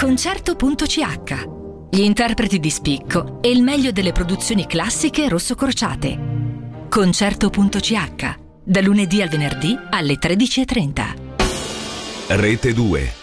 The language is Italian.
Concerto.ch. Gli interpreti di spicco e il meglio delle produzioni classiche rosso-crociate. Concerto.ch. Da lunedì al venerdì alle 13:30. Rete 2.